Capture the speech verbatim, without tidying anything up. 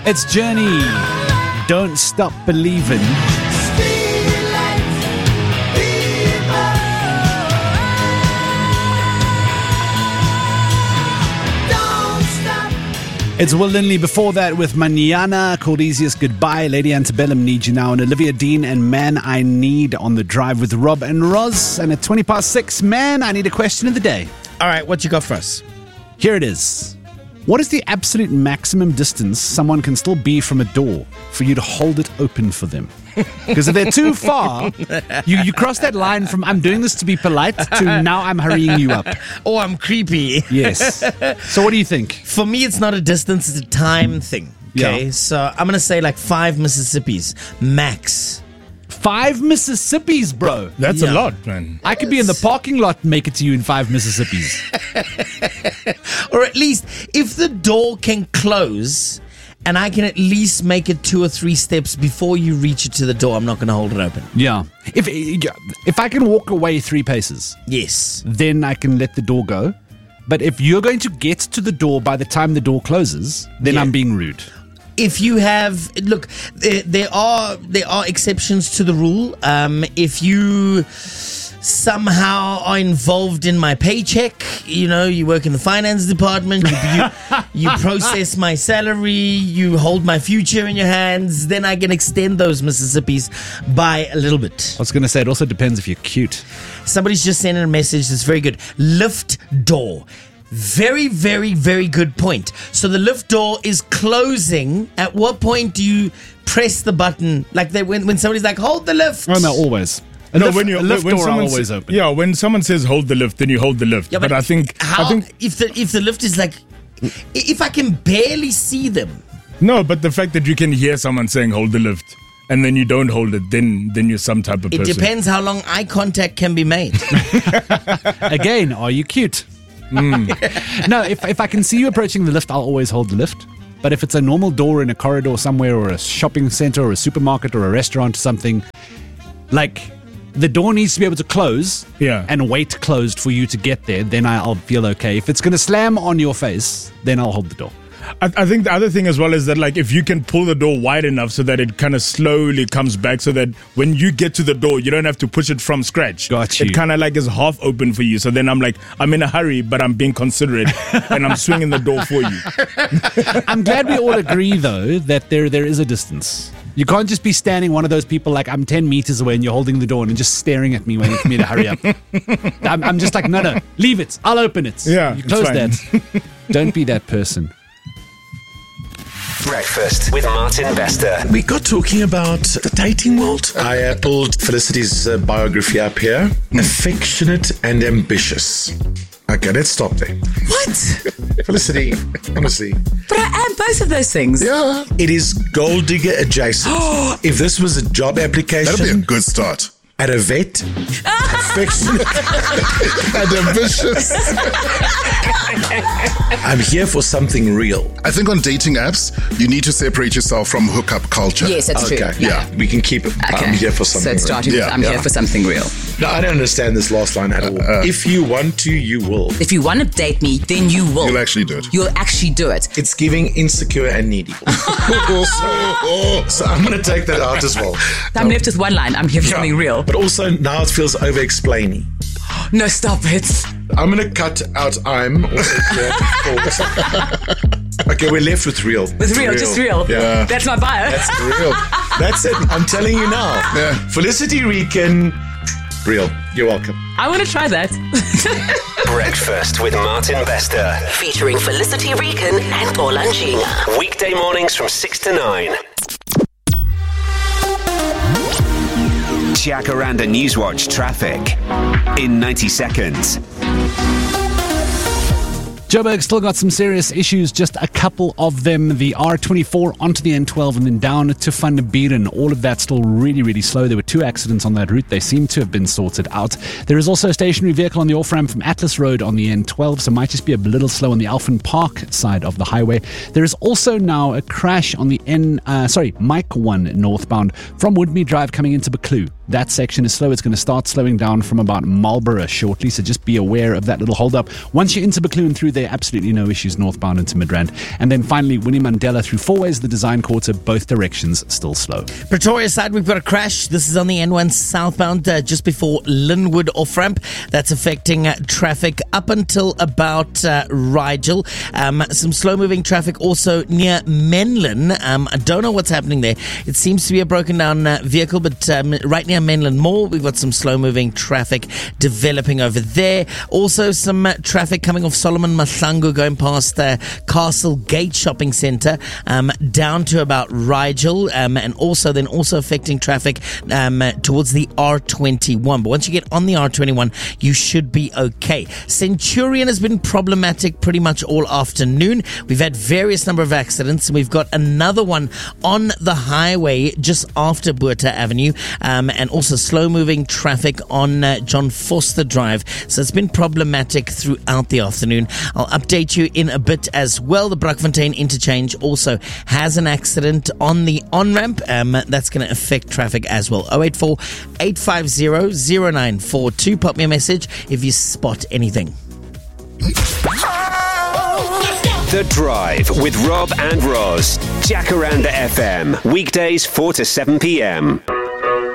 It's Journey. Don't stop believing. It's Will Lindley before that with Manana, called Easiest Goodbye, Lady Antebellum, Need You Now, and Olivia Dean and Man I Need on the drive with Rob and Roz. And at twenty past six, Man, I need a question of the day. All right, what you got for us? Here it is. What is the absolute maximum distance someone can still be from a door for you to hold it open for them? Because if they're too far, you, you cross that line from I'm doing this to be polite to now I'm hurrying you up. Oh, I'm creepy. Yes. So what do you think? For me, it's not a distance, it's a time thing. Okay, Yeah. so I'm going to say like five Mississippis, max. Five Mississippis, bro. That's Yeah. a lot, man. I could be in the parking lot and make it to you in five Mississippis. Or at least, if the door can close and I can at least make it two or three steps before you reach it to the door, I'm not going to hold it open. Yeah. If if I can walk away three paces, Yes. then I can let the door go. But if you're going to get to the door by the time the door closes, then Yeah. I'm being rude. If you have, look, there, there are there are exceptions to the rule. Um, if you somehow are involved in my paycheck, you know, you work in the finance department, you, you, you process my salary, you hold my future in your hands, then I can extend those Mississippis by a little bit. I was going to say, it also depends if you're cute. Somebody's just sent in a message that's very good. Lift door. Very, very, very good point. So the lift door is closing. At what point do you press the button? Like they, when, when somebody's like, hold the lift. Oh, no, always. A No, lift, when you a lift when door are someone always sa- open. Yeah, when someone says hold the lift, then you hold the lift. Yeah, but, I think how, I think if the if the lift is like, if I can barely see them. no, but the fact that you can hear someone saying hold the lift and then you don't hold it, then then you're some type of It person. depends how long eye contact can be made. Again, are you cute? No, if, if I can see you approaching the lift, I'll always hold the lift. But if it's a normal door in a corridor somewhere or a shopping center or a supermarket or a restaurant or something, like the door needs to be able to close Yeah. and wait closed for you to get there, then I'll feel okay. If it's going to slam on your face, then I'll hold the door. I, I think the other thing as well is that like if you can pull the door wide enough so that it kind of slowly comes back, so that when you get to the door, you don't have to push it from scratch. Got you. It kind of like is half open for you. So then I'm like, I'm in a hurry, but I'm being considerate and I'm swinging the door for you. I'm glad we all agree, though, that there there is a distance. You can't just be standing one of those people like I'm ten meters away and you're holding the door and just staring at me waiting for me to hurry up. I'm, I'm just like, no, no, leave it. I'll open it. Yeah, You it's close fine. that. Don't be that person. Breakfast with Martin Bester. We got talking about the dating world. I uh, pulled Felicity's uh, biography up here. Affectionate and ambitious. Okay, let's stop there. What? Felicity, honestly. But I am both of those things. Yeah. It is gold digger adjacent. If this was a job application That'll be a good start. at a vet, affectionate and ambitious. I'm here for something real. I think on dating apps, you need to separate yourself from hookup culture. Yes, that's true. Okay, Yeah. yeah. We can keep it. Okay. I'm here for So something it's real. starting Yeah, with I'm yeah. here for something real. No, I don't understand this last line at all. uh. If you want to, you will. If you want to date me, then you will. You'll actually do it. You'll actually do it. It's giving insecure and needy. so, so I'm going to take that out as well. I'm left with one line. I'm here for Yeah. something real. But also now it feels over-explaining. No, stop it. I'm going to cut out I'm. Also here for- okay, we're left with real. With real, just real. Yeah. That's my bio. That's real. That's it. I'm telling you now. Yeah. Felicity Rican. Real. You're welcome. I want to try that. Breakfast with Martin Bester. Featuring Felicity Rican and Paul Anjina. Weekday mornings from six to nine. Jacaranda Newswatch traffic in ninety seconds. Joburg still got some serious issues, just a couple of them. The R twenty-four onto the N twelve and then down to Van der Bieren. All of that still really, really slow. There were two accidents on that route. They seem to have been sorted out. There is also a stationary vehicle on the off-ramp from Atlas Road on the N twelve, so it might just be a little slow on the Alphen Park side of the highway. There is also now a crash on the N, uh, sorry, Mike one northbound from Woodmead Drive coming into Buccleuch. That section is slow. It's going to start slowing down from about Marlborough shortly, so just be aware of that little hold up. Once you're into Buccleuch through there, absolutely no issues northbound into Midrand. And then finally, Winnie Mandela through Fourways, the Design Quarter, both directions still slow. Pretoria side, we've got a crash. This is on the N one southbound uh, just before Linwood off-ramp. That's affecting uh, traffic up until about uh, Rigel. Um, some slow-moving traffic also near Menlyn. Um, I don't know what's happening there. It seems to be a broken down uh, vehicle, but um, right near Menlyn Mall, we've got some slow-moving traffic developing over there. Also some uh, traffic coming off Solomon Mahlangu going past the uh, Castle Gate Shopping Centre um, down to about Rigel, um, and also then also affecting traffic um, towards the R twenty-one. But once you get on the R twenty-one, you should be okay. Centurion has been problematic pretty much all afternoon. We've had various number of accidents, and we've got another one on the highway just after Boerta Avenue, um, and also slow-moving traffic on uh, John Foster Drive. So it's been problematic throughout the afternoon. I'll update you in a bit as well. The Brakfontein interchange also has an accident on the on-ramp. Um, that's going to affect traffic as well. oh eight four, eight five zero, zero nine four two. Pop me a message if you spot anything. The Drive with Rob and Roz. Jacaranda F M. Weekdays four to seven p.m.